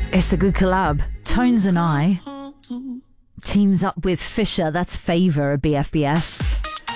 It's a good collab. Tones and I teams up with Fisher. That's Favour at BFBS.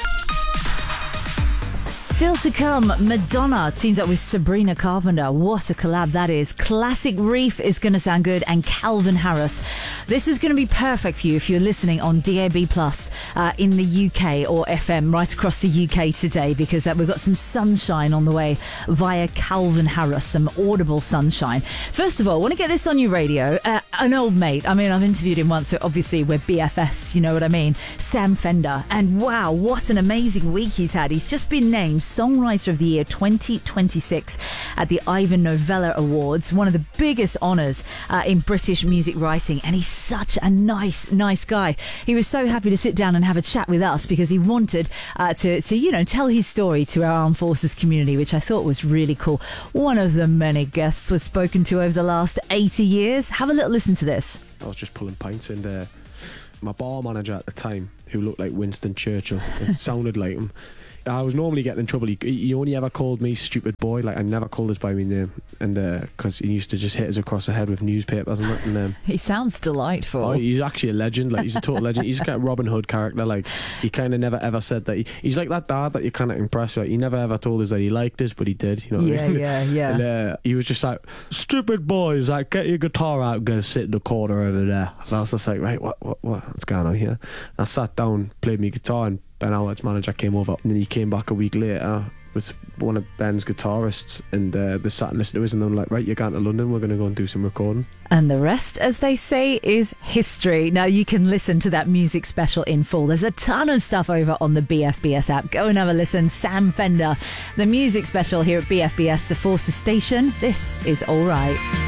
Still to come, Madonna teams up with Sabrina Carpenter. What a collab that is. Classic Reef is going to sound good, and Calvin Harris. This is going to be perfect for you if you're listening on DAB Plus in the UK or FM right across the UK today, because we've got some sunshine on the way via Calvin Harris, some audible sunshine. First of all, I want to get this on your radio. An old mate, I mean, I've interviewed him once, so obviously we're BFFs, you know what I mean? Sam Fender. And wow, what an amazing week he's had. He's just been named Songwriter of the Year 2026 at the Ivan Novello Awards, one of the biggest honours in British music writing, and he's such a nice guy. He was so happy to sit down and have a chat with us because he wanted to tell his story to our armed forces community, which I thought was really cool. One of the many guests was spoken to over the last 80 years. Have a little listen to this. I was just pulling pints, and my bar manager at the time, who looked like Winston Churchill, it sounded like him. I was normally getting in trouble. He only ever called me stupid boy. Like, I never called us by my name, and because he used to just hit us across the head with newspapers and that. And he sounds delightful. Oh, he's actually a legend. Like, he's a total legend. He's a kind of Robin Hood character. Like, he kind of never ever said that. He's like that dad that you kind of impress. Like, he never ever told us that he liked us, but he did. You know what I mean? Yeah. And he was just like, stupid boys, like, get your guitar out and go sit in the corner over there. And I was just like, right, what's going on here? And I sat down, played my guitar, and Ben Howard's manager came over, and then he came back a week later with one of Ben's guitarists, and they sat and listened to us, and they were like, right, you're going to London, we're going to go and do some recording. And the rest, as they say, is history. Now you can listen to that music special in full. There's a ton of stuff over on the BFBS app. Go and have a listen. Sam Fender, the music special here at BFBS, the Forces Station. This is All Right.